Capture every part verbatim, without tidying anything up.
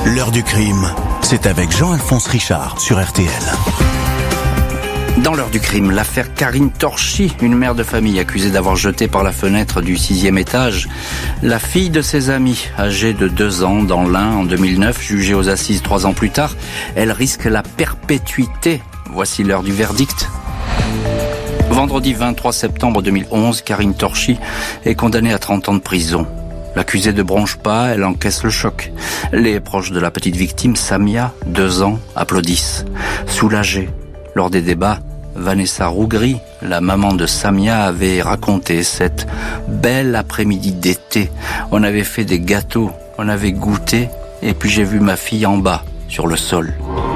L'heure du crime, c'est avec Jean-Alphonse Richard sur R T L. Dans l'heure du crime, l'affaire Karine Torchy, une mère de famille accusée d'avoir jeté par la fenêtre du sixième étage la fille de ses amis, âgée de deux ans, dans l'Ain en deux mille neuf, jugée aux assises trois ans plus tard. Elle risque la perpétuité. Voici l'heure du verdict. Vendredi vingt-trois septembre deux mille onze, Karine Torchy est condamnée à trente ans de prison. L'accusée ne bronche pas, elle encaisse le choc. Les proches de la petite victime, Samia, deux ans, applaudissent, soulagés. Lors des débats, Vanessa Rougry, la maman de Samia, avait raconté cette belle après-midi d'été. On avait fait des gâteaux, on avait goûté, et puis j'ai vu ma fille en bas, sur le sol.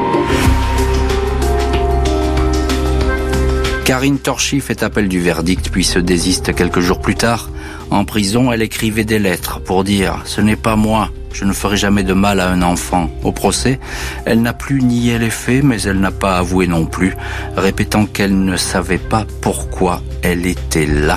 Karine Torchy fait appel du verdict, puis se désiste quelques jours plus tard. En prison, elle écrivait des lettres pour dire « Ce n'est pas moi, je ne ferai jamais de mal à un enfant ». Au procès, elle n'a plus nié les faits, mais elle n'a pas avoué non plus, répétant qu'elle ne savait pas pourquoi elle était là.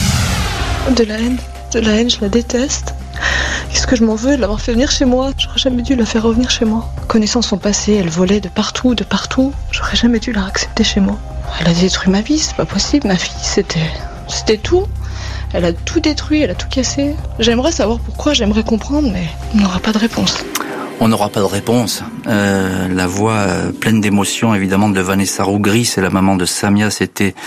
De la haine, de la haine, je la déteste. Qu'est-ce que je m'en veux de l'avoir fait venir chez moi? J'aurais jamais dû la faire revenir chez moi. Connaissant son passé, elle volait de partout, de partout. J'aurais jamais dû la accepter chez moi. Elle a détruit ma vie, c'est pas possible. Ma fille, c'était, c'était tout. Elle a tout détruit, elle a tout cassé. J'aimerais savoir pourquoi, j'aimerais comprendre, mais on n'aura pas de réponse. On n'aura pas de réponse. Euh, la voix euh, pleine d'émotion, évidemment, de Vanessa Rougry, c'est la maman de Samia. C'était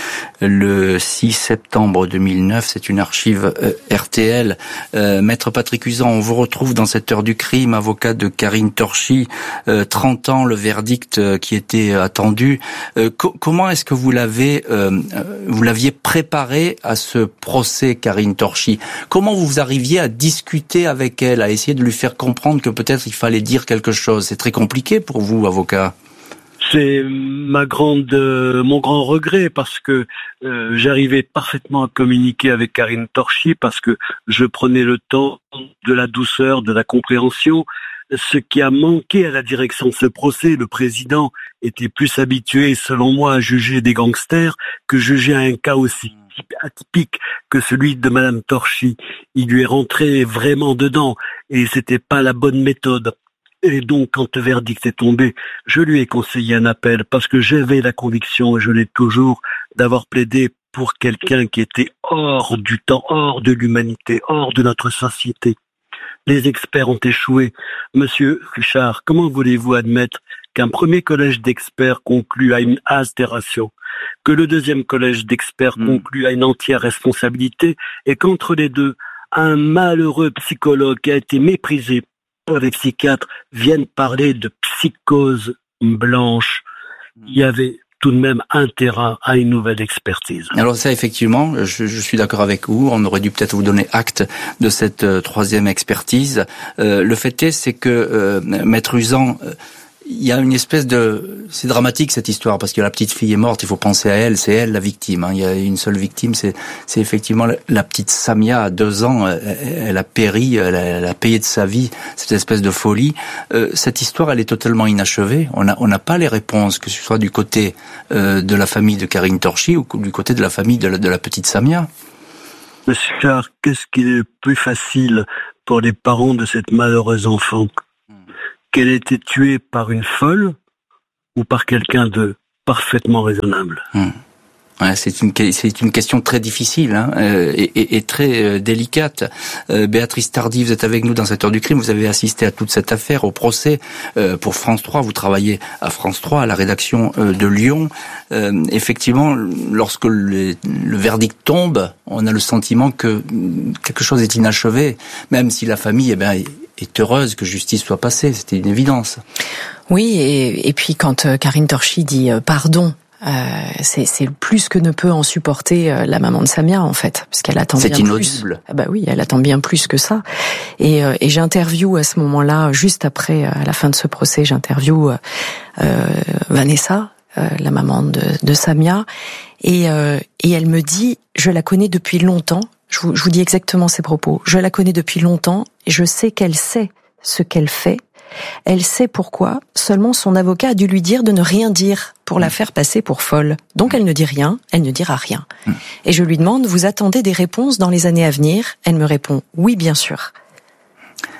le six septembre deux mille neuf. C'est une archive euh, R T L. Euh, Maître Patrick Usan, on vous retrouve dans cette heure du crime, avocat de Karine Torchy. Euh, trente ans, le verdict euh, qui était attendu. Euh, co- comment est-ce que vous l'avez, euh, vous l'aviez préparé à ce procès, Karine Torchy? Comment vous arriviez à discuter avec elle, à essayer de lui faire comprendre que peut-être il fallait dire quelque chose? C'est très compliqué pour vous, avocat. C'est ma grande, euh, mon grand regret parce que euh, j'arrivais parfaitement à communiquer avec Karine Torchy parce que je prenais le temps de la douceur, de la compréhension. Ce qui a manqué à la direction de ce procès, le président était plus habitué, selon moi, à juger des gangsters que juger un cas aussi atypique que celui de Madame Torchy. Il lui est rentré vraiment dedans et c'était pas la bonne méthode. Et donc, quand le verdict est tombé, je lui ai conseillé un appel parce que j'avais la conviction, et je l'ai toujours, d'avoir plaidé pour quelqu'un qui était hors du temps, hors de l'humanité, hors de notre société. Les experts ont échoué. Monsieur Richard, comment voulez-vous admettre qu'un premier collège d'experts conclut à une altération, que le deuxième collège d'experts mmh. conclut à une entière responsabilité, et qu'entre les deux, un malheureux psychologue qui a été méprisé par les psychiatres vienne parler de psychose blanche? Il y avait tout de même intérêt à une nouvelle expertise. Alors ça, effectivement, je, je suis d'accord avec vous. On aurait dû peut-être vous donner acte de cette euh, troisième expertise. Euh, le fait est, c'est que euh, Maître Usan, euh, il y a une espèce de... C'est dramatique cette histoire, parce que la petite fille est morte, il faut penser à elle, c'est elle la victime. Hein. Il y a une seule victime, c'est, c'est effectivement la, la petite Samia, à deux ans, elle, elle a péri, elle a, elle a payé de sa vie cette espèce de folie. Euh, cette histoire, elle est totalement inachevée. On n'a on n'a pas les réponses, que ce soit du côté euh, de la famille de Karine Torchy ou du côté de la famille de la, de la petite Samia. Monsieur Charles, qu'est-ce qui est le plus facile pour les parents de cette malheureuse enfant? Qu'elle ait été tuée par une folle ou par quelqu'un de parfaitement raisonnable? Hum. Ouais, c'est une c'est une question très difficile hein, euh, et, et, et très euh, délicate. Euh, Béatrice Tardy, vous êtes avec nous dans cette heure du crime. Vous avez assisté à toute cette affaire, au procès euh, pour France trois. Vous travaillez à France trois, à la rédaction euh, de Lyon. Euh, effectivement, lorsque le, le verdict tombe, on a le sentiment que quelque chose est inachevé, même si la famille, eh bien, est heureuse que justice soit passée. C'était une évidence. Oui, et, et puis quand euh, Karine Torchy dit euh, pardon. Euh, c'est, c'est plus que ne peut en supporter euh, la maman de Samia en fait, parce qu'elle attend c'est bien inaudible. plus. Ah bah oui, elle attend bien plus que ça. Et, euh, et j'interview à ce moment-là, juste après, à la fin de ce procès, j'interview euh, Vanessa, euh, la maman de, de Samia, et, euh, et elle me dit, je la connais depuis longtemps. Je vous, je vous dis exactement ses propos. Je la connais depuis longtemps et je sais qu'elle sait ce qu'elle fait. Elle sait pourquoi, seulement son avocat a dû lui dire de ne rien dire pour la faire passer pour folle. Donc elle ne dit rien, elle ne dira rien. Et je lui demande, vous attendez des réponses dans les années à venir? Elle me répond, oui bien sûr.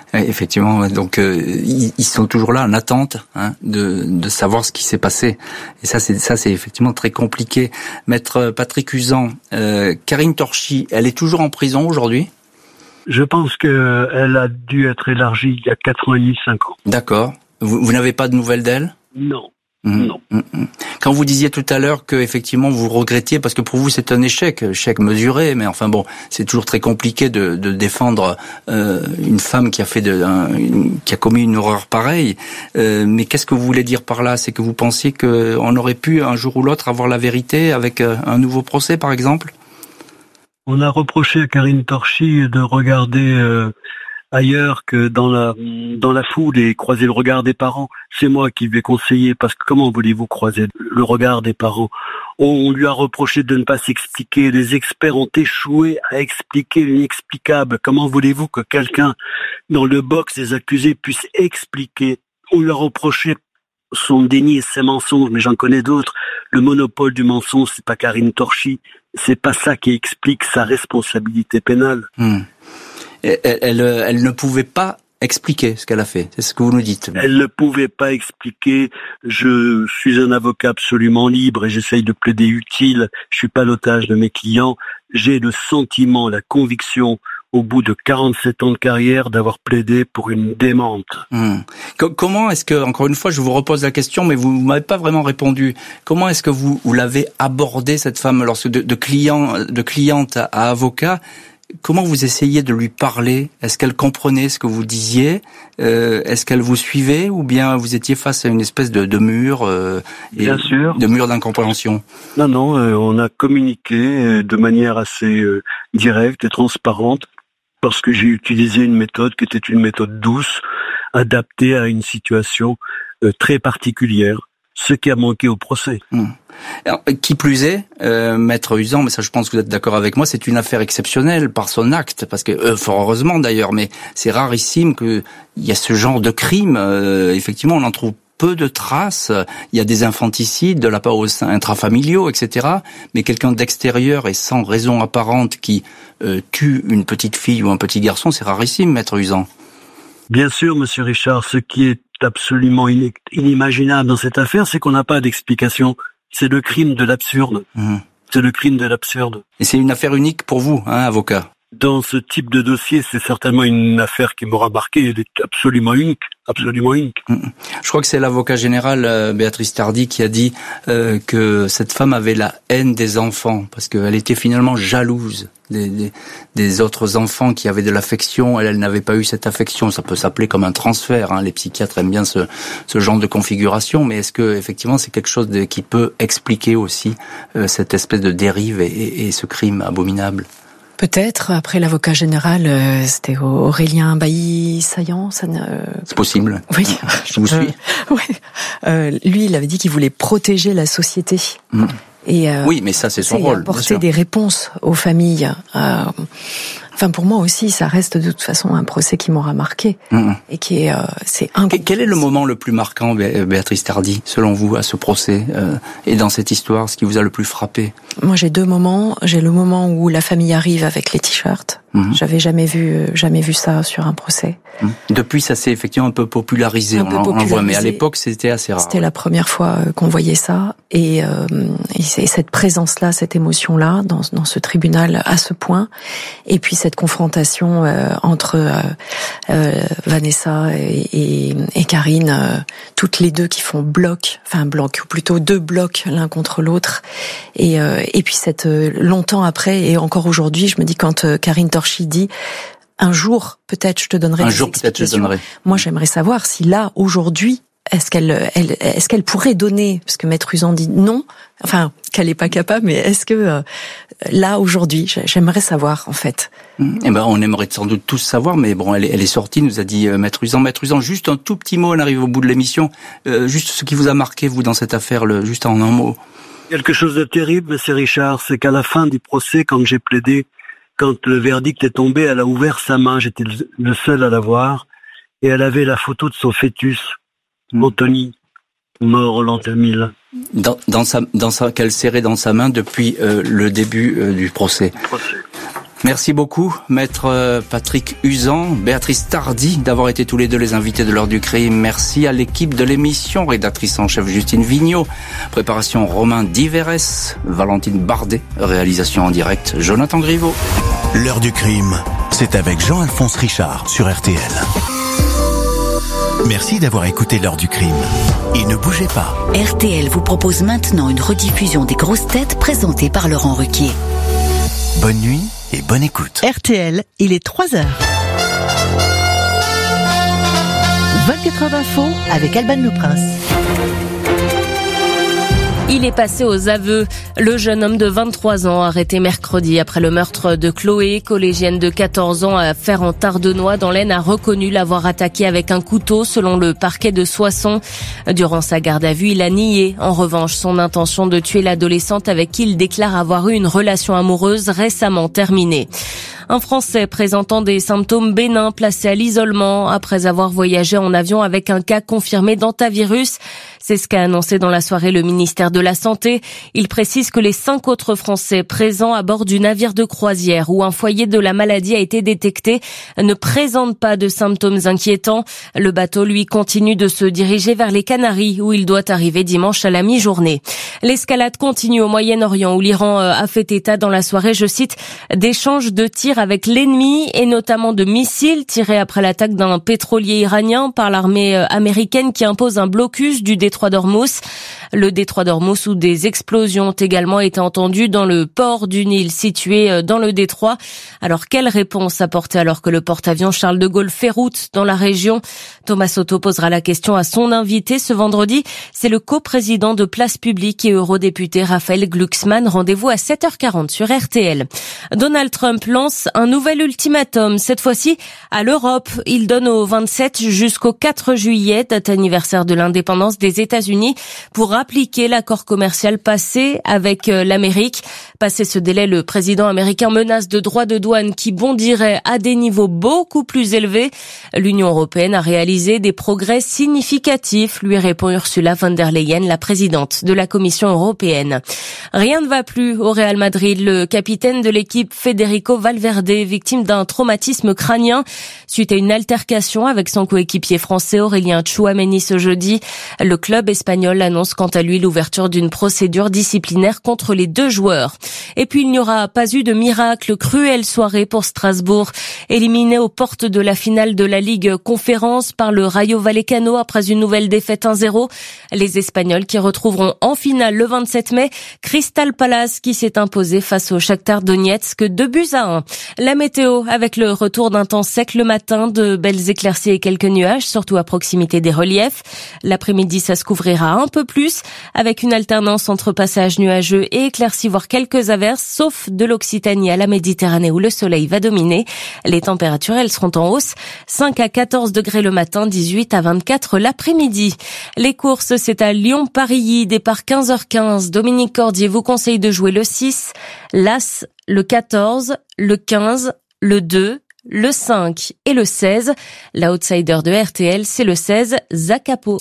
Effectivement, donc euh, ils, ils sont toujours là en attente hein, de, de savoir ce qui s'est passé. Et ça, c'est ça, c'est effectivement très compliqué. Maître Patrick Uzan, euh, Karine Torchy, elle est toujours en prison aujourd'hui ? Je pense qu'elle a dû être élargie il y a quatre ans et demi, cinq ans. D'accord. Vous, vous n'avez pas de nouvelles d'elle ? Non. Mmh, non. Mmh. Quand vous disiez tout à l'heure que effectivement vous regrettiez, parce que pour vous c'est un échec, échec mesuré, mais enfin bon, c'est toujours très compliqué de, de défendre euh, une femme qui a fait de, un, une, qui a commis une horreur pareille. Euh, mais qu'est-ce que vous voulez dire par là ? C'est que vous pensiez qu'on aurait pu un jour ou l'autre avoir la vérité avec un nouveau procès, par exemple ? On a reproché à Karine Torchy de regarder euh, ailleurs que dans la dans la foule et croiser le regard des parents. C'est moi qui lui ai conseillé, parce que comment voulez-vous croiser le regard des parents ? On lui a reproché de ne pas s'expliquer. Les experts ont échoué à expliquer l'inexplicable. Comment voulez-vous que quelqu'un dans le box des accusés puisse expliquer ? On lui a reproché son déni et ses mensonges, mais j'en connais d'autres. Le monopole du mensonge, c'est pas Karine Torchy. C'est pas ça qui explique sa responsabilité pénale. Mmh. Elle, elle, elle ne pouvait pas expliquer ce qu'elle a fait. C'est ce que vous nous dites. Elle ne pouvait pas expliquer. Je suis un avocat absolument libre et j'essaye de plaider utile. Je suis pas l'otage de mes clients. J'ai le sentiment, la conviction, au bout de quarante-sept ans de carrière, d'avoir plaidé pour une démente. Hum. Comment est-ce que, encore une fois, je vous repose la question, mais vous ne m'avez pas vraiment répondu. Comment est-ce que vous, vous l'avez abordé, cette femme, lorsque de, de, client, de cliente à, à avocat ? Comment vous essayez de lui parler ? Est-ce qu'elle comprenait ce que vous disiez ? euh, Est-ce qu'elle vous suivait ? Ou bien vous étiez face à une espèce de, de mur euh, et Bien sûr. de mur d'incompréhension ? Non, non, euh, on a communiqué euh, de manière assez euh, directe et transparente, parce que j'ai utilisé une méthode qui était une méthode douce, adaptée à une situation euh, très particulière, ce qui a manqué au procès. Hum. Alors, qui plus est, euh, Maître Uzan, mais ça je pense que vous êtes d'accord avec moi, c'est une affaire exceptionnelle par son acte, parce que, euh, fort heureusement d'ailleurs, mais c'est rarissime qu'il y a ce genre de crime. Euh, effectivement, on en trouve peu de traces. Il y a des infanticides de la part aux intrafamiliaux, et cetera. Mais quelqu'un d'extérieur et sans raison apparente qui euh, tue une petite fille ou un petit garçon, c'est rarissime, Maître Uzan. Bien sûr, Monsieur Richard, ce qui est absolument inimaginable dans cette affaire, c'est qu'on n'a pas d'explication. C'est le crime de l'absurde. Mmh. C'est le crime de l'absurde. Et c'est une affaire unique pour vous, hein, avocat ? Dans ce type de dossier, c'est certainement une affaire qui m'aura marqué. Elle est absolument unique, absolument unique. Je crois que c'est l'avocat général euh, Béatrice Tardy qui a dit euh, que cette femme avait la haine des enfants parce qu'elle était finalement jalouse des, des, des autres enfants qui avaient de l'affection. Elle, elle n'avait pas eu cette affection. Ça peut s'appeler comme un transfert. Hein. Les psychiatres aiment bien ce, ce genre de configuration. Mais est-ce que effectivement c'est quelque chose de, qui peut expliquer aussi euh, cette espèce de dérive et, et, et ce crime abominable ? Peut-être. Après, l'avocat général, euh, c'était Aurélien Bailly-Saillant. Ça ne... C'est possible. Oui. Je vous suis. Euh, ouais. euh, lui, il avait dit qu'il voulait protéger la société. Mmh. Et, euh, oui, mais ça, c'est son rôle. Apporter des réponses aux familles. Euh, Enfin, pour moi aussi, ça reste de toute façon un procès qui m'aura marqué mmh. et qui est, euh, c'est incroyable. Quel est le moment le plus marquant, Béatrice Tardy, selon vous, à ce procès euh, et dans cette histoire, ce qui vous a le plus frappé ? Moi, j'ai deux moments. J'ai le moment où la famille arrive avec les t-shirts. Mmh. J'avais jamais vu, jamais vu ça sur un procès. Mmh. Depuis, ça s'est effectivement un peu popularisé, un peu on, popularisé. on voit, mais à l'époque, c'était assez rare. C'était ouais. la première fois qu'on voyait ça, et, euh, et cette présence-là, cette émotion-là, dans, dans ce tribunal à ce point, et puis cette confrontation euh, entre euh, euh, Vanessa et, et, et Karine, euh, toutes les deux qui font bloc, enfin bloc, ou plutôt deux blocs l'un contre l'autre, et, euh, et puis cette euh, longtemps après, et encore aujourd'hui, je me dis quand euh, Karine Torchy dit un jour peut-être je te donnerai un des jour peut-être je te donnerai. Moi j'aimerais savoir si là aujourd'hui est-ce qu'elle elle, est-ce qu'elle pourrait donner, parce que Maître Uzan dit non, enfin qu'elle est pas capable, mais est-ce que euh, là aujourd'hui j'aimerais savoir en fait. Eh ben on aimerait sans doute tous savoir, mais bon elle est, elle est sortie, nous a dit euh, Maître Uzan. Maître Uzan, juste un tout petit mot, on arrive au bout de l'émission, euh, juste ce qui vous a marqué vous dans cette affaire, le, juste en un mot. Quelque chose de terrible, c'est Richard, c'est qu'à la fin du procès, quand j'ai plaidé, quand le verdict est tombé, elle a ouvert sa main, j'étais le seul à la voir, et elle avait la photo de son fœtus, mmh. Anthony, mort l'an deux mille. Dans, dans sa, dans sa, qu'elle serrait dans sa main depuis euh, le début euh, du procès. procès. Merci beaucoup, maître Patrick Usan, Béatrice Tardy, d'avoir été tous les deux les invités de l'heure du crime. Merci à l'équipe de l'émission, rédactrice en chef Justine Vignot, préparation Romain Diverès, Valentine Bardet, réalisation en direct Jonathan Griveaux. L'heure du crime, c'est avec Jean-Alphonse Richard sur R T L. Merci d'avoir écouté l'heure du crime. Et ne bougez pas. R T L vous propose maintenant une rediffusion des grosses têtes présentées par Laurent Ruquier. Bonne nuit et bonne écoute. R T L, il est trois heures. vingt-quatre heures d'info avec Alban Le Prince. Il est passé aux aveux. Le jeune homme de vingt-trois ans arrêté mercredi après le meurtre de Chloé, collégienne de quatorze ans à Fer-en-Tardenois dans l'Aisne, a reconnu l'avoir attaqué avec un couteau selon le parquet de Soissons. Durant sa garde à vue, il a nié en revanche son intention de tuer l'adolescente avec qui il déclare avoir eu une relation amoureuse récemment terminée. Un Français présentant des symptômes bénins placé à l'isolement après avoir voyagé en avion avec un cas confirmé d'hantavirus. C'est ce qu'a annoncé dans la soirée le ministère de la Santé. Il précise que les cinq autres Français présents à bord du navire de croisière où un foyer de la maladie a été détecté ne présentent pas de symptômes inquiétants. Le bateau, lui, continue de se diriger vers les Canaries où il doit arriver dimanche à la mi-journée. L'escalade continue au Moyen-Orient où l'Iran a fait état dans la soirée, je cite, d'échanges de tirs avec l'ennemi et notamment de missiles tirés après l'attaque d'un pétrolier iranien par l'armée américaine qui impose un blocus du détroit d'Ormuz. Le détroit d'Ormuz où des explosions ont également été entendues dans le port du Nil situé dans le détroit. Alors quelle réponse apporter alors que le porte-avions Charles de Gaulle fait route dans la région? Thomas Soto posera la question à son invité ce vendredi. C'est le coprésident de Place Publique et eurodéputé Raphaël Glucksmann. Rendez-vous à sept heures quarante sur R T L. Donald Trump lance un nouvel ultimatum, cette fois-ci à l'Europe. Il donne au vingt-sept jusqu'au quatre juillet, date anniversaire de l'indépendance des États-Unis, pour appliquer l'accord commercial passé avec l'Amérique. Passé ce délai, le président américain menace de droits de douane qui bondiraient à des niveaux beaucoup plus élevés. L'Union européenne a réalisé des progrès significatifs, lui répond Ursula von der Leyen, la présidente de la Commission européenne. Rien ne va plus au Real Madrid. Le capitaine de l'équipe, Federico Valverde, victime d'un traumatisme crânien suite à une altercation avec son coéquipier français Aurélien Tchouaméni ce jeudi. Le club espagnol annonce quant à lui l'ouverture d'une procédure disciplinaire contre les deux joueurs. Et puis il n'y aura pas eu de miracle, cruelle soirée pour Strasbourg. Éliminé aux portes de la finale de la Ligue Conférence par le Rayo Vallecano après une nouvelle défaite un zéro. Les Espagnols qui retrouveront en finale le vingt-sept mai Crystal Palace qui s'est imposé face au Shakhtar Donetsk deux buts à un. La météo avec le retour d'un temps sec le matin, de belles éclaircies et quelques nuages, surtout à proximité des reliefs. L'après-midi, ça se couvrira un peu plus avec une alternance entre passages nuageux et éclaircies, voire quelques averses, sauf de l'Occitanie à la Méditerranée où le soleil va dominer. Les températures, elles seront en hausse. cinq à quatorze degrés le matin, dix-huit à vingt-quatre l'après-midi. Les courses, c'est à Lyon-Parilly, départ quinze heures quinze. Dominique Cordier vous conseille de jouer le six, l'As, le quatorze, le quinze, le deux, le cinq et le seize. L'outsider de R T L, c'est le seize, Zacapo.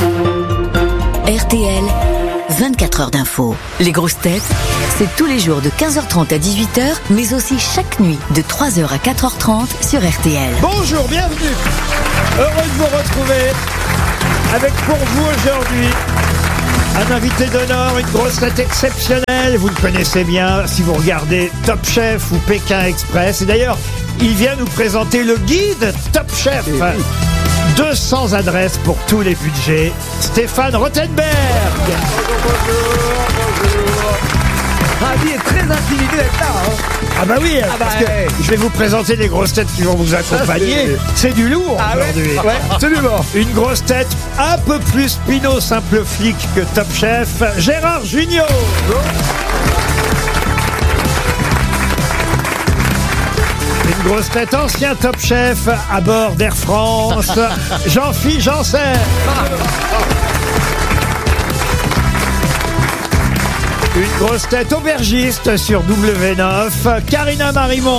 R T L, vingt-quatre heures d'info. Les grosses têtes, c'est tous les jours de quinze heures trente à dix-huit heures, mais aussi chaque nuit de trois heures à quatre heures trente sur R T L. Bonjour, bienvenue. Heureux de vous retrouver avec pour vous aujourd'hui un invité d'honneur, une grosse tête exceptionnelle. Vous le connaissez bien si vous regardez Top Chef ou Pékin Express. Et d'ailleurs, il vient nous présenter le guide Top Chef. deux cents adresses pour tous les budgets. Stéphane Rothenberg. Bonjour, bonjour, bonjour. Ravi et très intimidé d'être là. Hein. Ah bah oui, ah bah parce que ouais. Je vais vous présenter les grosses têtes qui vont vous accompagner. C'est du lourd ah aujourd'hui. Ouais, ouais, absolument. Une grosse tête un peu plus Pinot simple flic que Top Chef, Gérard Jugnot. Bonjour. Une grosse tête ancien Top Chef à bord d'Air France, Jean-Philippe Janssen. Une grosse tête aubergiste sur W neuf, Karina Marimond.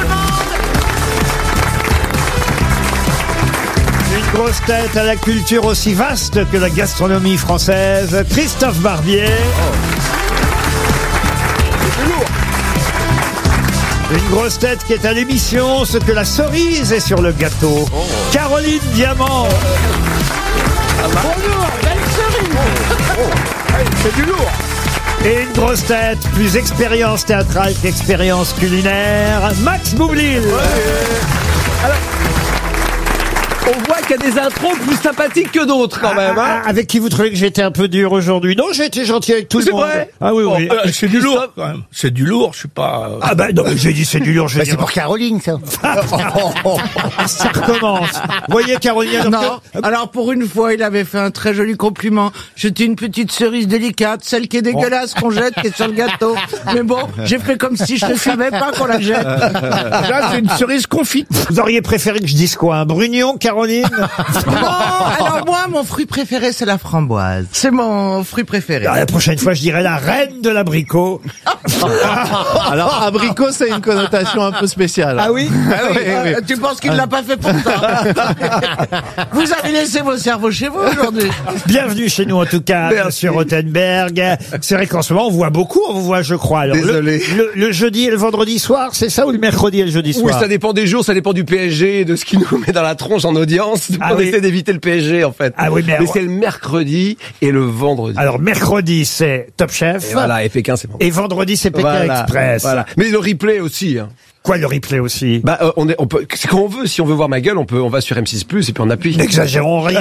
Une grosse tête à la culture aussi vaste que la gastronomie française, Christophe Barbier. Une grosse tête qui est à l'émission, ce que la cerise est sur le gâteau. Oh. Caroline Diamant. Ah bah. Bonjour, belle cerise. Oh. Oh. Hey, c'est du lourd. Et une grosse tête, plus expérience théâtrale qu'expérience culinaire, Max Boublil. Ouais. Alors, on voit qu'il y a des intros plus sympathiques que d'autres quand même. Hein. Ah, avec qui vous trouvez que j'étais un peu dur aujourd'hui? Non, j'ai été gentil avec tout le monde. C'est vrai? Ah oui, oui. Oh, euh, c'est du lourd quand même. C'est du lourd, je suis pas... Euh... Ah bah non, j'ai dit c'est du lourd. Bah, c'est pour Caroline, ça. Ça recommence. Vous voyez, Caroline, alors non. que... Alors pour une fois, il avait fait un très joli compliment. J'étais une petite cerise délicate, celle qui est dégueulasse, qu'on jette, qui est sur le gâteau. Mais bon, j'ai fait comme si je ne savais pas qu'on la jette. Là, c'est une cerise confite. Vous auriez préféré que je dise quoi? Un brugnon, Caroline? Non, alors moi, mon fruit préféré, c'est la framboise. C'est mon fruit préféré. Alors, la prochaine fois, je dirais la reine de l'abricot. Alors, abricot, c'est une connotation un peu spéciale. Ah oui? Ah oui, oui, oui. Tu penses qu'il ne l'a pas fait pour ça? Vous avez laissé vos cerveaux chez vous aujourd'hui. Bienvenue chez nous, en tout cas, Merci. Monsieur Rothenberg. C'est vrai qu'en ce moment, on voit beaucoup, on vous voit, je crois. Alors, Désolé. Le, le, le jeudi et le vendredi soir, c'est ça, ou le mercredi et le jeudi soir? Oui, ça dépend des jours, ça dépend du P S G et de ce qui nous met dans la tronche en audience. Ah on oui. essaie d'éviter le P S G, en fait. Ah oui, mais, mais c'est le mercredi et le vendredi. Alors, mercredi, c'est Top Chef. Et voilà, et Pékin, c'est bon. Et vendredi, c'est Pékin Voilà, Express. Voilà. Mais le replay aussi, hein. Quoi, le replay aussi? Bah, euh, on est, on peut, c'est quand on veut. Si on veut voir ma gueule, on peut, on va sur M six plus et puis on appuie. N'exagérons rien.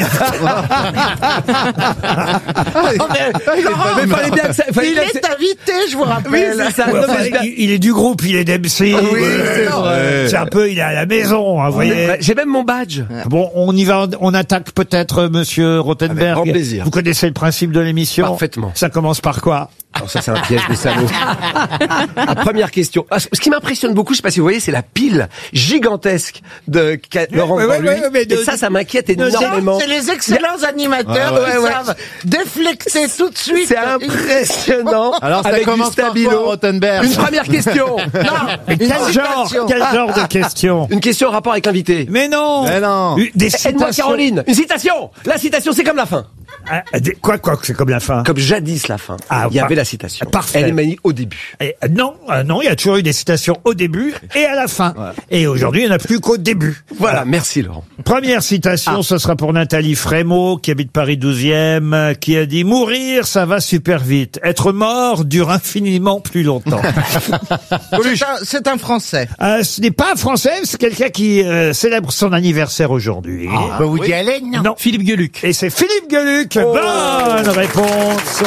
Oh, mais, Laurent, mais fallait bien que ça, fallait il bien que est invité, je vous rappelle. Oui, c'est ça. Ouais, Non, enfin, mais je- il, il est du groupe, il est d'M C. Oui, c'est vrai. C'est un peu, il est à la maison, hein, vous voyez. Ouais, j'ai même mon badge. Bon, on y va, on attaque peut-être euh, Monsieur Rothenberg. Avec grand plaisir. Vous connaissez le principe de l'émission? Parfaitement. Ça commence par quoi? Alors ça, c'est un piège de salaud. La première question. Ah, ce qui m'impressionne beaucoup, je sais pas si vous voyez, c'est la pile gigantesque de Ca- Laurent ouais, ouais, Dorluy. ouais, mais de- Et ça, ça m'inquiète de- énormément. C'est les excellents animateurs Ah ouais, qui ouais. savent déflexer tout de suite. C'est impressionnant. Alors, ça avec commence du par stabilo. quoi, Rothenberg? Une première question. Non, Mais quel une genre, citation. quel genre de question? Une question en rapport avec l'invité. Mais non! Mais non. Des Aide-moi, citations. Caroline. Une citation. La citation, c'est comme la fin. Ah, des- quoi, quoi, c'est comme la fin? Comme jadis la fin. Ah, il y par- avait la citation. Parfait. Elle est mise au début. Et, euh, non, euh, non, il y a toujours eu des citations au début et à la fin. Et aujourd'hui, il n'y en a plus qu'au début. Voilà, merci Laurent. Première citation, Ah. ce sera pour Nathalie Frémaux, qui habite Paris douzième, euh, qui a dit « Mourir, ça va super vite. Être mort dure infiniment plus longtemps. C'est un, c'est un Français. » euh, Ce n'est pas un Français, c'est quelqu'un qui euh, célèbre son anniversaire aujourd'hui. Bah, Woody Allen, non. Non. Philippe Gueluc. Et c'est Philippe Gueluc. Oh. Bonne réponse.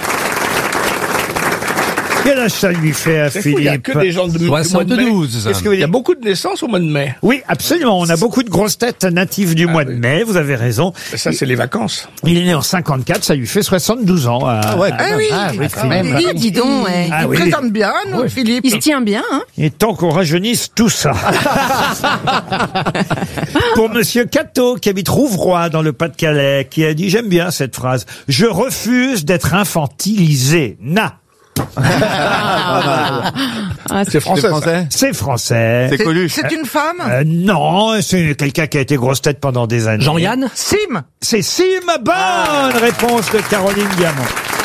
Quel âge ça lui fait à Il n'y a Philippe? que des gens de du mois de mai. soixante-douze. Qu'est-ce que vous Il y a dites? beaucoup de naissances au mois de mai. Oui, absolument. On a beaucoup de grosses têtes natives du mois de mai. Vous avez raison. Ça, c'est les vacances. Il est né en cinquante-quatre. Ça lui fait soixante-douze ans. euh, Ah ouais, Ah oui, ah, oui, quand même. il, Dis donc, ouais. Ah il oui. présente bien, nous, Philippe. Il se tient bien, hein. Et tant qu'on rajeunisse tout ça. Pour Monsieur Cato, qui habite Rouvroy dans le Pas-de-Calais, qui a dit, j'aime bien cette phrase, je refuse d'être infantilisé. Na. Ah, C'est français. français. C'est français. C'est Coluche. C'est une femme. Euh, non, c'est quelqu'un qui a été grosse tête pendant des années. Jean-Yann. Sim. C'est Sim. Bonne réponse de Caroline Diamant.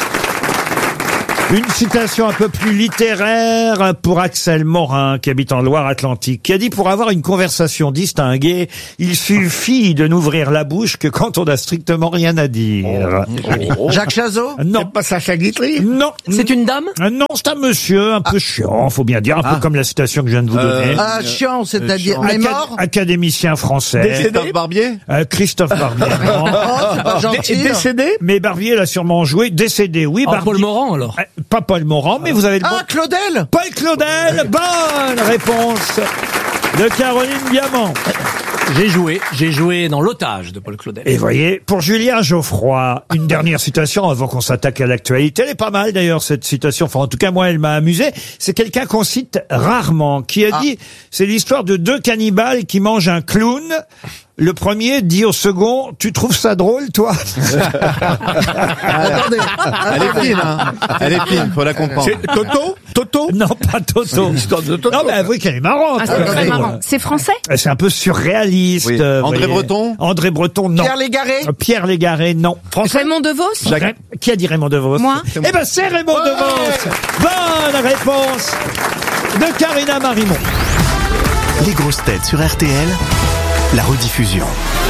Une citation un peu plus littéraire pour Axel Morin, qui habite en Loire-Atlantique, qui a dit « Pour avoir une conversation distinguée, il suffit de n'ouvrir la bouche que quand on n'a strictement rien à dire. Jacques Chazot. Non. Pas Sacha Guitry. Non. c'est une dame? Euh, Non, c'est un monsieur un peu chiant, faut bien dire, un peu comme la citation que je viens de vous donner. Ah, chiant, c'est-à-dire. Acad- est mort. Académicien français. Christophe Barbier. Euh, Christophe Barbier. non. Oh, c'est pas gentil. Décédé. Mais Barbier l'a sûrement joué. Décédé, oui. Ah, Barbier. Paul Morand, alors. Euh, Pas Paul Morand, mais vous avez le bon. Ah, Claudel. Paul Claudel, bonne réponse de Caroline Diamant. J'ai joué, j'ai joué dans L'Otage de Paul Claudel. Et voyez, pour Julien Geoffroy, une dernière citation avant qu'on s'attaque à l'actualité. Elle est pas mal d'ailleurs, cette citation. Enfin, en tout cas, moi, elle m'a amusé. C'est quelqu'un qu'on cite rarement, qui a dit, c'est l'histoire de deux cannibales qui mangent un clown. Le premier dit au second, tu trouves ça drôle, toi? Attendez. Elle est fine, hein. Elle est fine, faut la comprendre. C'est Toto. Toto. Non, pas Toto. L'histoire de Toto. Non, mais avouez qu'elle est marrante. Ah, c'est très marrant. C'est français? C'est un peu surréaliste. Oui. euh, André voyez. Breton. André Breton, non. Pierre Légaré. Euh, Pierre Légaré, non. Raymond DeVos? Ré- Qui a dit Raymond DeVos? Moi. Eh ben, c'est Raymond DeVos. Bonne réponse de Karina Marimon. Les grosses têtes sur R T L, la rediffusion.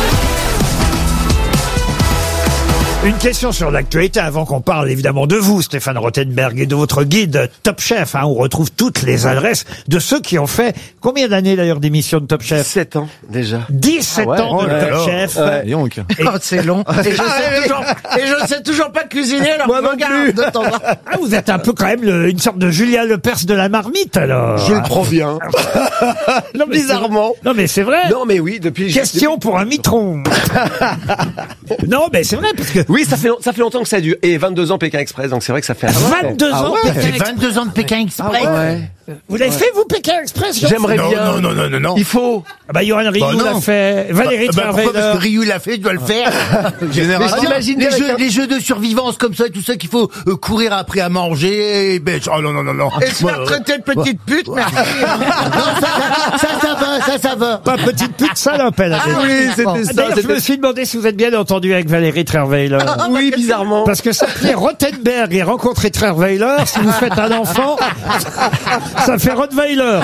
Une question sur l'actualité avant qu'on parle évidemment de vous, Stéphane Rothenberg, et de votre guide Top Chef, hein, où on retrouve toutes les adresses de ceux qui ont fait combien d'années d'ailleurs d'émission de Top Chef? dix-sept ans déjà. dix-sept ah ouais, ans de oh Top Chef. Ouais. Et... Oh, c'est long. Et je, sais toujours, et je sais toujours pas cuisiner, alors Moi je non regarde plus. de temps en temps. Ah, vous êtes un peu quand même le- une sorte de Julien Lepers de la marmite alors. Je le prends bien. Non, mais Bizarrement. c'est- Non mais c'est vrai. Non mais oui, depuis... Question pour un mitron. Non mais c'est vrai parce que Oui, ça fait, ça fait longtemps que ça dure. Et vingt-deux ans Pékin Express, donc c'est vrai que ça fait... vingt-deux ans Ah ouais. Pékin Express. vingt-deux ans de Pékin Express. Ouais. Vous l'avez fait vous Pékin Express? Jean- J'aimerais Non, bien. non, non, non, non, non. Il faut. Ah bah Johan Rioux Bah, non. l'a fait. Valérie Bah, bah, pourquoi? Parce Trierweiler. que Ryu l'a fait, tu dois le faire. Mais Généralement. j'imagine les avec jeux, un- les jeux de survivance comme ça, tout ça qu'il faut euh, courir après à manger. Et ben, oh non, non, non, non. Et se faire traiter de petite pute, merci. ça, ça, ça va, ça, ça va. Pas petite pute salope, elle a dit. Oui, c'était Ah, ça. D'ailleurs, je c'était- me suis demandé si vous êtes bien entendu avec Valérie Trierweiler. Oui, bizarrement. Parce que s'appeler Rothenberg et rencontrer Trierweiler, si vous faites un enfant, ça fait Rottweiler.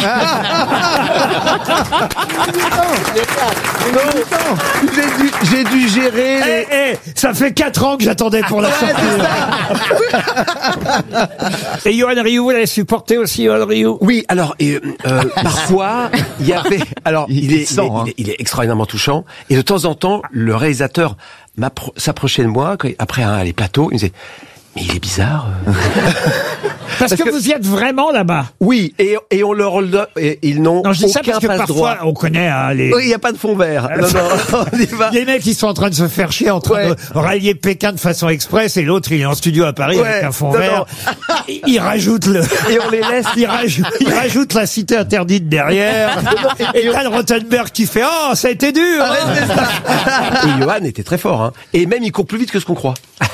J'ai dû, j'ai dû gérer... Eh, les- eh, ça fait quatre ans que j'attendais pour la sortir. Et Johan Rioux, vous l'avez supporté aussi, Johan Rioux? Oui, alors euh, euh, parfois il y avait, alors il, Il est, sent, il, est, hein. il, est, il est extraordinairement touchant, et de temps en temps le réalisateur m'appro- s'approchait de moi quand- après un, les plateaux, il me disait mais il est bizarre. euh. Parce, Parce que, que- vous y êtes vraiment là-bas. Oui, et, et on leur donne, et ils n'ont Non, je dis ça aucun parce que passe parfois, droit. on connaît hein, les... Oui, il n'y a pas de fond vert. Non, non, on y va. Les mecs, ils sont en train de se faire chier, en train Ouais. de rallier Pékin de façon express, et l'autre, il est en studio à Paris Ouais. avec un fond Non, vert. Il, il rajoute le... Et on les laisse. Il rajoute, il rajoute la cité interdite derrière. Et t'as le Rothenberg qui fait « Oh, ça a été dur Ah ouais, c'est ça. Et Johan était très fort, hein. Et même il court plus vite que ce qu'on croit.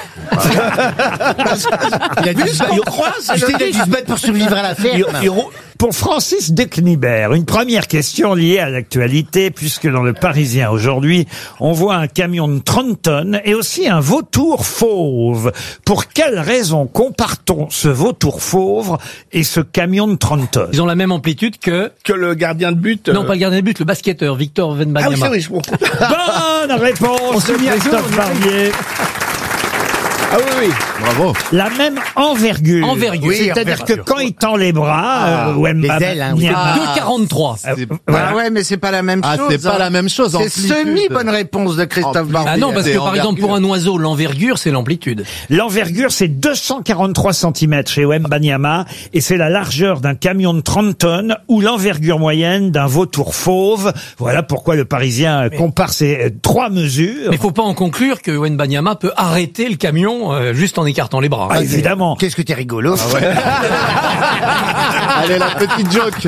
Il a dû se battre. Tu sais, il a dû se battre pour survivre à la ferme. Pour Francis Decnibert, une première question liée à l'actualité, puisque dans le Parisien aujourd'hui, on voit un camion de trente tonnes et aussi un vautour fauve. Pour quelle raison compare-t-on ce vautour fauve et ce camion de trente tonnes? Ils ont la même amplitude que... Que le gardien de but. Non, pas le gardien de but, le basketteur, Victor Wembanyama. Ah oui, c'est vrai, je comprends. Bonne réponse de Christophe Barbier. Ah oui, oui. Bravo. La même envergure. Envergure. Oui, C'est-à-dire envergure. que quand il tend les bras, Ah, euh, Wembanyama- les ailes, hein, oui. Nyama- deux quarante-trois. Euh, C'est- voilà. Ah ouais, mais c'est pas la même Ah, chose. c'est pas hein. la même chose, C'est amplitude. semi-bonne réponse de Christophe Barbier. Ah non, parce c'est que par exemple, envergure. pour un oiseau, l'envergure, c'est l'amplitude. L'envergure, c'est deux cent quarante-trois centimètres chez Wembanyama et c'est la largeur d'un camion de trente tonnes ou l'envergure moyenne d'un vautour fauve. Voilà pourquoi le Parisien compare ces euh, trois mesures. Mais faut pas en conclure que Wembanyama peut arrêter le camion euh, juste en écartant les bras. Ah, évidemment. Qu'est-ce que t'es rigolo. Allez, la petite joke.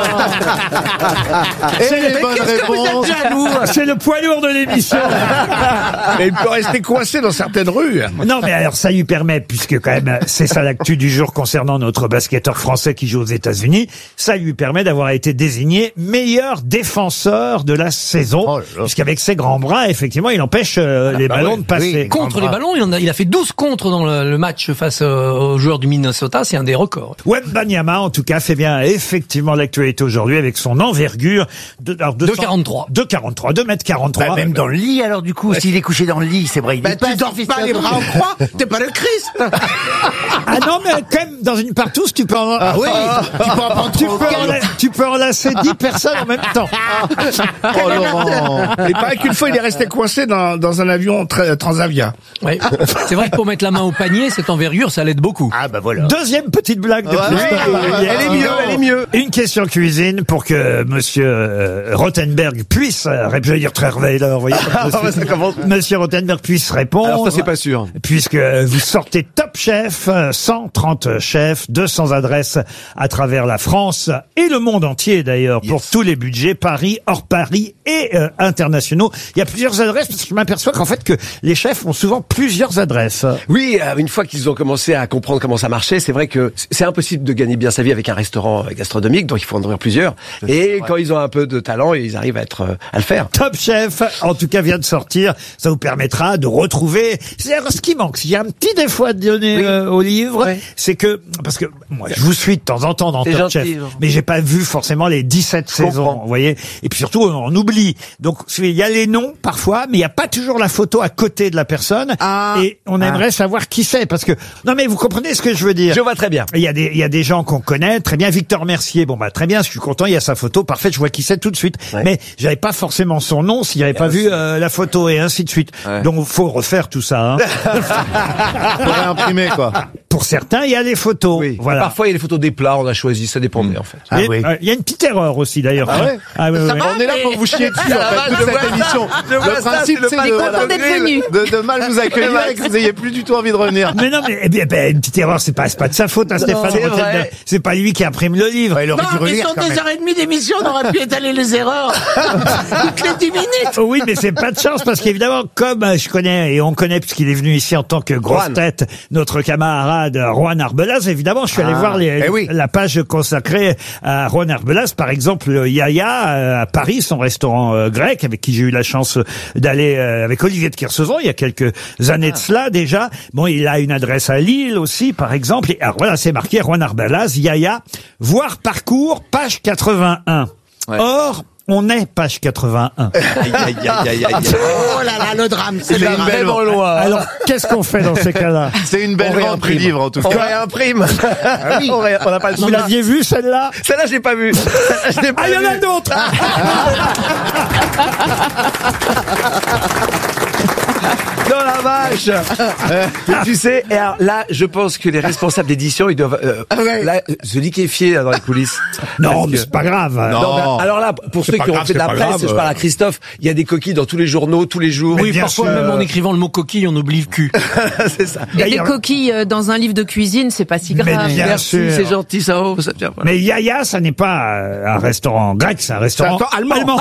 Et les bonnes réponses. C'est le poids lourd de l'émission. Mais il peut rester coincé dans certaines rues. Non, mais alors ça lui permet, puisque quand même c'est ça l'actu du jour concernant notre basketteur français qui joue aux États-Unis, ça lui permet d'avoir été désigné meilleur défenseur de la saison, Oh là là. puisqu'avec ses grands bras, effectivement, il empêche euh, les bah ballons oui, de passer. oui. Contre les ballons, il, en a, il a fait douze contre dans le, le match face euh, aux joueurs du Minnesota, c'est un des records. Wembanyama, en tout cas, fait bien effectivement l'actualité aujourd'hui avec son envergure de alors, deux cents deux quarante-trois. deux quarante-trois, deux mètres quarante-trois. Bah, même dans le lit, alors, du coup, s'il est couché dans le lit, c'est vrai. Il Bah, est pas tu dors pas les bras en croix, t'es pas le Christ. Ah non, mais quand même, dans une partouze, tu peux en... Ah oui, tu peux en prendre tu, trop. peux enla- tu peux enlacer dix personnes en même temps. Oh Laurent. Il paraît qu'une fois, il est resté coincé dans, dans un avion tra- Transavia. Ouais. C'est vrai que pour mettre la main au panier, cette envergure, ça l'aide beaucoup. Ah bah voilà. Deuxième petite blague de Ouais, Christophe oui, Barbier. elle est mieux, elle est mieux. Une question cuisine pour que monsieur euh, Rothenberg puisse, euh, je vais dire Trierweiler, vous voyez, monsieur, ça commence. monsieur Rothenberg puisse répondre. Alors ça c'est pas sûr. Puisque vous sortez Top Chef, euh, cent trente chefs, deux cents adresses à travers la France et le monde entier d'ailleurs, pour tous les budgets, Paris, hors Paris et euh, internationaux. Il y a plusieurs adresses parce que je m'aperçois qu'en fait que les chefs ont souvent plusieurs adresses. Oui, euh, une fois qu'ils ont commencé à comprendre comment ça marchait, c'est vrai que c'est impossible de gagner bien sa vie avec un restaurant gastronomique, donc il faut en ouvrir plusieurs. Et quand ils ont un peu de talent, ils arrivent à être euh, à le faire. Top Chef, en tout cas, vient de sortir. Ça vous permettra de retrouver. C'est ce qui manque. S'il y a un petit défaut à donner oui. euh, au livre, oui. c'est que parce que moi, je vous suis de temps en temps dans Top gentil, Chef, genre. mais j'ai pas vu forcément les dix-sept je saisons. Comprends. Vous voyez. Et puis surtout, on, on oublie. Donc il y a les noms parfois, mais il y a pas toujours la photo à côté de la personne. Ah. Et on aimerait ah. savoir qui c'est, parce que non, mais vous comprenez ce que je veux dire. Je vois très bien. Il y a des il y a des gens qu'on connaît très bien. Victor Mercier. Bon bah très bien. Je suis content. Il y a sa photo. Parfait. Je vois qui c'est tout de suite. Ouais. Mais j'avais pas forcément son nom s'il n'y avait pas vu euh, la photo et ainsi de suite. Ouais. Donc faut refaire tout ça. Hein. Faut réimprimer quoi. Pour certains, il y a les photos. Oui. Voilà. Parfois, il y a les photos des plats. On a choisi. Ça dépendait mmh. en fait. Ah, oui. euh, il y a une petite erreur aussi d'ailleurs. Ah ouais. Ah, oui, oui, oui. On est là pour vous chier dessus en fait toute cette émission. Le principe c'est de, de, de mal vous accueillir et que vous n'ayez plus du tout envie de revenir. Mais non, mais eh bien, ben, une petite erreur, c'est pas c'est pas de sa faute, hein, Stéphane. C'est, c'est pas lui qui imprime le livre. Ouais, il aurait non, dû relire, mais sur deux heures et demie d'émission, on aurait pu étaler les erreurs toutes les dix minutes. Oui, mais c'est pas de chance parce qu'évidemment, comme je connais et on connaît puisqu'il est venu ici en tant que grosse Juan. tête, notre camarade Juan Arbelaz, évidemment, je suis allé ah, voir les, eh oui. la page consacrée à Juan Arbelaz, par exemple, Yaya à Paris, son restaurant euh, grec, avec qui j'ai eu la chance d'aller euh, avec Olivier de Kersauzon il y a quelques années ah. de cela déjà. Bon, il a une adresse à Lille aussi, par exemple. Et alors voilà, c'est marqué Juan Arbelaz, Yaya, voir parcours, page quatre-vingt-un. Ouais. Or, on est page quatre-vingt-un. Aïe, aïe, aïe, aïe, aïe. Oh là là, le drame, c'est, c'est une belle loin. Alors, qu'est-ce qu'on fait dans ces cas-là? C'est une belle vente du livre, en tout cas. On réimprime. Ah oui. On n'a pas le Vous l'aviez vu, celle-là? Celle-là, j'ai pas vu. Je l'ai pas ah, il y en a d'autres! Dans la vache. euh, tu sais, et alors, là, je pense que les responsables d'édition, ils doivent euh, ouais. là, se liquéfier dans les coulisses. Non, mais que... c'est pas grave. Non. Non, alors là, pour c'est ceux qui grave, ont fait de la presse, grave. je parle à Christophe, il y a des coquilles dans tous les journaux, tous les jours. Oui, parfois sûr. même en écrivant le mot coquille, on oublie le cul. C'est ça. Et des coquilles dans un livre de cuisine, c'est pas si grave. Mais bien Merci, sûr. c'est gentil, ça. Oh, ça tient, voilà. Mais Yaya, ça n'est pas un restaurant grec, c'est un restaurant c'est un allemand. allemand.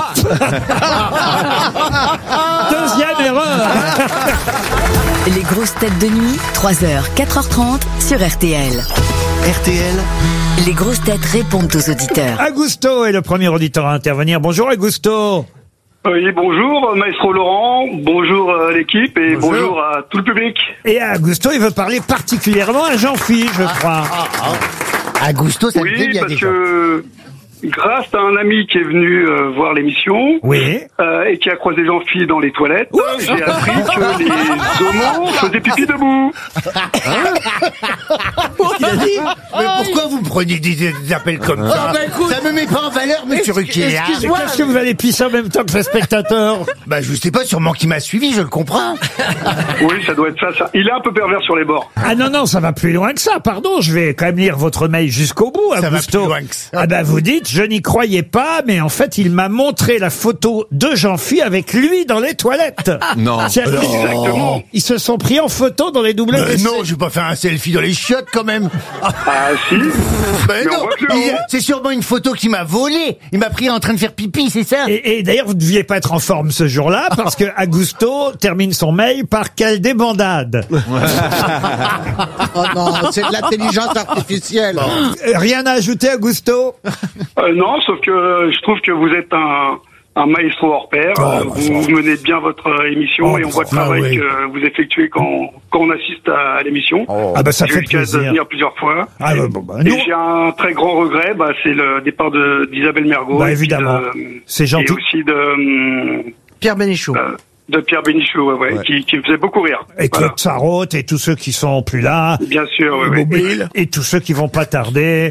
Deuxième erreur. Les grosses têtes de nuit, trois heures, quatre heures trente sur R T L. R T L. Les grosses têtes répondent aux auditeurs. Augusto est le premier auditeur à intervenir. Bonjour Augusto. Oui, bonjour Maestro Laurent, bonjour à l'équipe et bonjour. bonjour à tout le public. Et Augusto, il veut parler particulièrement à Jean-Philippe, je crois. Ah, ah, ah. Augusto, ça oui, te dit bien parce déjà. que grâce à un ami qui est venu euh, voir l'émission oui. euh, et qui a croisé Jean-Philippe dans les toilettes, Ouh j'ai appris que les homos faisaient pipi debout. Qu'est-ce qu'il a dit? Mais pourquoi vous me prenez des, des appels comme ça? Bah, écoute, ça me met pas en valeur, monsieur Ruquier. Excuse-moi, est-ce que vous allez pisser en même temps que le spectateur? Bah, je sais pas, sûrement qu'il m'a suivi, je le comprends. Oui, ça doit être ça, ça. Il est un peu pervers sur les bords. Ah non, non, ça va plus loin que ça, pardon, je vais quand même lire votre mail jusqu'au bout, ça Augusto. Va plus loin que ça. Ah bah, vous dites, je n'y croyais pas, mais en fait, il m'a montré la photo de Jean-Philippe avec lui dans les toilettes. Non. Exactement. Ils se sont pris en photo dans les doubles euh, Non, je vais pas faire un selfie dans les chiottes, quand même. Ah, si. Ben non, il, c'est sûrement une photo qu'il m'a volée. Il m'a pris en train de faire pipi, c'est ça? Et, et d'ailleurs, vous ne deviez pas être en forme ce jour-là, parce que Augusto termine son mail par quelle débandade. Oh non, c'est de l'intelligence artificielle. Rien à ajouter, Augusto? euh, Non, sauf que je trouve que vous êtes un... un maestro hors pair. Oh, euh, vous, vous menez bien votre euh, émission oh, et on voit le travail oui. que vous effectuez quand, quand on assiste à, à l'émission. Oh. Ah bah ça J'ai fait eu le cas de venir plusieurs fois. Ah, bah, bah, bah, et j'ai un très grand regret, bah, c'est le départ de, d'Isabelle Mergo. Bah, évidemment. De, c'est gentil. Et aussi de... Pierre Bénichou. Euh, de Pierre Bénichou, ouais, ouais, ouais. Qui, qui me faisait beaucoup rire. Et Claude voilà. Sarraute et tous ceux qui sont plus là. Bien sûr, ouais, ouais. Et, et tous ceux qui vont pas tarder.